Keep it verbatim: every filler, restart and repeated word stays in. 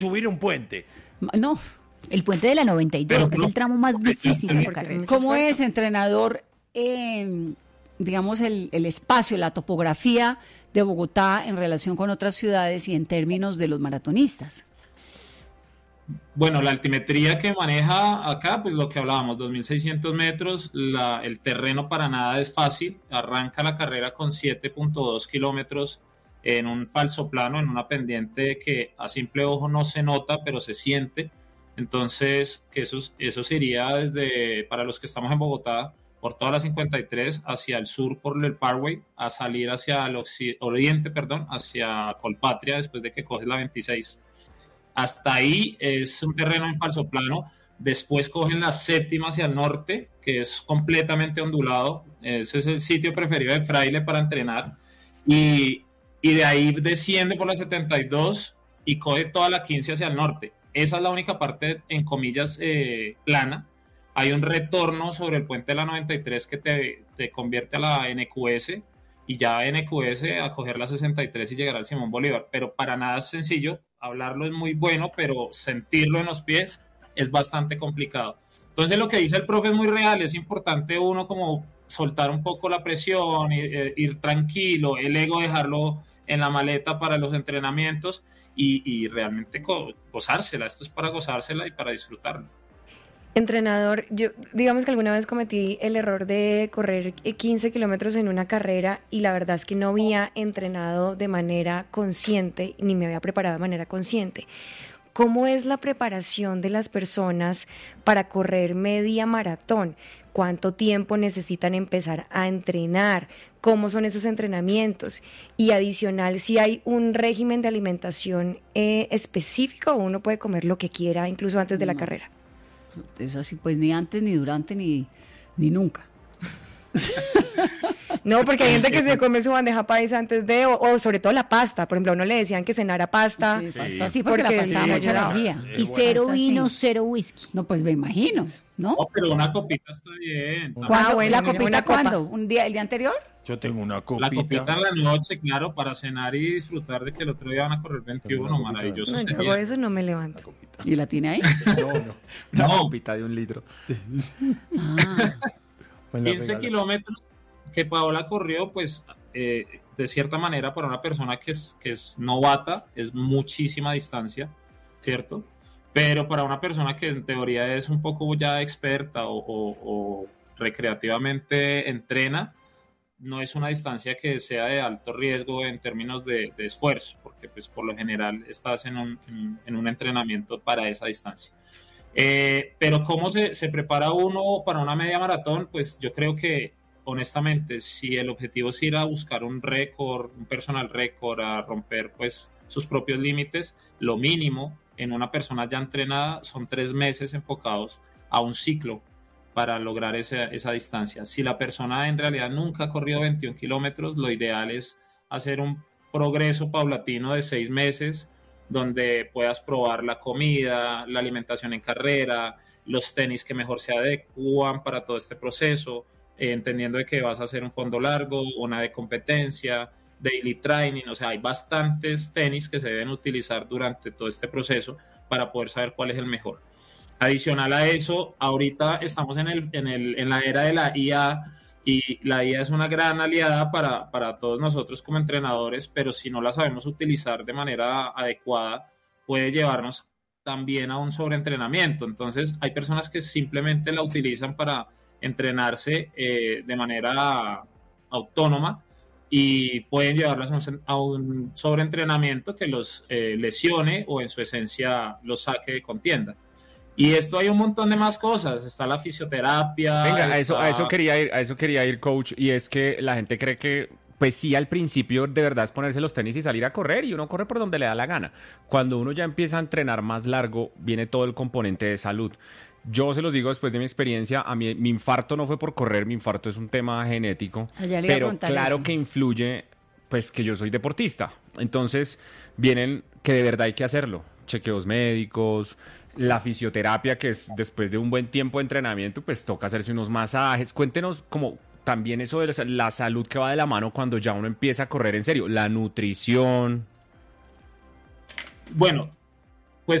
subir un puente. No, el puente de la noventa y dos, Pero que no, es el tramo más difícil de la porque carrera. es ¿Cómo es, entrenador, eh, digamos, el, el espacio, la topografía de Bogotá en relación con otras ciudades y en términos de los maratonistas? Bueno, la altimetría que maneja acá, pues lo que hablábamos, dos mil seiscientos metros, la, el terreno para nada es fácil, arranca la carrera con siete punto dos kilómetros en un falso plano, en una pendiente que a simple ojo no se nota, pero se siente, entonces que eso, eso sería desde, para los que estamos en Bogotá, por toda la cincuenta y tres hacia el sur por el Parkway, a salir hacia el occ- oriente, perdón, hacia Colpatria después de que coges la veintiséis. Hasta ahí es un terreno en falso plano. Después cogen la séptima hacia el norte, que es completamente ondulado. Ese es el sitio preferido de Fraile para entrenar. Y, y de ahí desciende por la setenta y dos y coge toda la quince hacia el norte. Esa es la única parte, en comillas, eh, plana. Hay un retorno sobre el puente de la noventa y tres que te, te convierte a la N Q S y ya N Q S a coger la sesenta y tres y llegar al Simón Bolívar. Pero para nada es sencillo. Hablarlo es muy bueno, pero sentirlo en los pies es bastante complicado. Entonces lo que dice el profe es muy real, es importante uno como soltar un poco la presión, ir, ir tranquilo, el ego dejarlo en la maleta para los entrenamientos y, y realmente go- gozársela. Esto es para gozársela y para disfrutarlo. Entrenador, yo digamos que alguna vez cometí el error de correr quince kilómetros en una carrera y la verdad es que no había entrenado de manera consciente ni me había preparado de manera consciente. ¿Cómo es la preparación de las personas para correr media maratón? ¿Cuánto tiempo necesitan empezar a entrenar? ¿Cómo son esos entrenamientos? Y adicional, si hay un régimen de alimentación eh, específico o uno puede comer lo que quiera incluso antes de la No. carrera. Eso así, pues ni antes, ni durante, ni, ni nunca. No, porque hay gente que se come su bandeja paisa antes de, o, o sobre todo la pasta. Por ejemplo, a uno le decían que cenara pasta. Sí, pasta, sí, porque, porque la pasta da le mucha ayudaba. energía. Y cero Pasta, vino, sí. cero whisky. No, pues me imagino, ¿no? No, pero una copita está bien. ¿Cuándo? Ah, bueno, ¿La mira, copita una copa. cuándo? ¿Un día, el día anterior? Yo tengo una La copita. copita en la noche, claro, para cenar y disfrutar de que el otro día van a correr veintiuno, maravilloso No, yo sería. hago eso no me levanto. ¿Y la tiene ahí? No, no. Una No. copita de un litro. Ah, Pues la quince regala. kilómetros que Paola corrió, pues eh, de cierta manera para una persona que es, que es novata es muchísima distancia, ¿cierto? Pero para una persona que en teoría es un poco ya experta o, o- o recreativamente entrena, no es una distancia que sea de alto riesgo en términos de, de esfuerzo, porque pues por lo general estás en un, en, en un entrenamiento para esa distancia. Eh, pero ¿cómo se, se prepara uno para una media maratón? Pues yo creo que honestamente, si el objetivo es ir a buscar un récord, un personal récord, a romper pues sus propios límites, lo mínimo en una persona ya entrenada son tres meses enfocados a un ciclo para lograr esa, esa distancia. Si la persona en realidad nunca ha corrido veintiún kilómetros, lo ideal es hacer un progreso paulatino de seis meses donde puedas probar la comida, la alimentación en carrera, los tenis que mejor se adecúan para todo este proceso, eh, entendiendo de que vas a hacer un fondo largo, una de competencia, daily training, o sea, hay bastantes tenis que se deben utilizar durante todo este proceso para poder saber cuál es el mejor. Adicional a eso, ahorita estamos en, el, en, el, en la era de la I A y la I A es una gran aliada para, para todos nosotros como entrenadores, pero si no la sabemos utilizar de manera adecuada, puede llevarnos también a un sobreentrenamiento. Entonces, hay personas que simplemente la utilizan para entrenarse eh, de manera autónoma y pueden llevarlas a un, a un sobreentrenamiento que los eh, lesione o en su esencia los saque de contienda. Y esto hay un montón de más cosas, está la fisioterapia. Venga, está... a eso, a eso quería ir, a eso quería ir, coach, y es que la gente cree que, pues sí, al principio de verdad es ponerse los tenis y salir a correr, y uno corre por donde le da la gana. Cuando uno ya empieza a entrenar más largo, viene todo el componente de salud. Yo se los digo después de mi experiencia, a mí mi infarto no fue por correr, mi infarto es un tema genético, Allá le iba a pero preguntar claro eso. que influye, pues que yo soy deportista. Entonces vienen que de verdad hay que hacerlo, chequeos médicos, la fisioterapia, que es después de un buen tiempo de entrenamiento, pues toca hacerse unos masajes. Cuéntenos como también eso de la salud que va de la mano cuando ya uno empieza a correr en serio, la nutrición. Bueno,